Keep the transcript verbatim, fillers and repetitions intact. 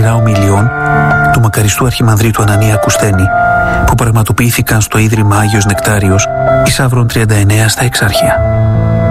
σειρά ομιλιών του μακαριστού Αρχιμανδρίτου Ανανία Κουστένη, που πραγματοποιήθηκαν στο Ίδρυμα Άγιος Νεκτάριος Ισαύρων τριάντα εννέα στα Εξάρχεια.